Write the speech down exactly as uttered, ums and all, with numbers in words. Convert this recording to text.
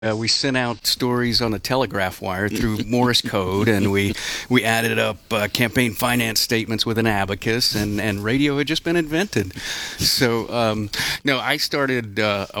Uh, we sent out stories on a telegraph wire through Morse code, and we we added up uh, campaign finance statements with an abacus, and, and radio had just been invented. So, um, no, I started uh, a